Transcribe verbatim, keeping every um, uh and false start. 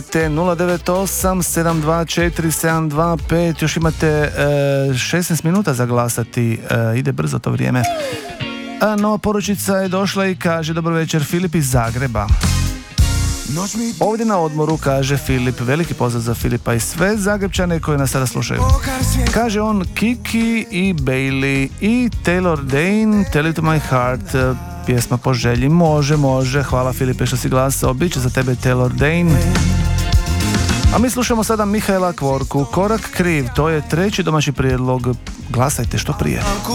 te nula devet osam sedam dva četiri sedam dva pet. Još imate e, šesnaest minuta za glasati. E, ide brzo to vrijeme. A nova poručica je došla i kaže: dobro večer, Filip iz Zagreba. Ovdje na odmoru, kaže Filip. Veliki pozdrav za Filipa i sve Zagrebčane koji nas sada slušaju. Kaže on: Kiki i Bailey i Taylor Dane, Tell It To My Heart, pjesma po želji. Može, može, hvala Filipe što si glasao. Biće za tebe Taylor Dane. A mi slušamo sada Mihaela Kvorku, Korak kriv. To je treći domaći prijedlog. Glasajte što prije.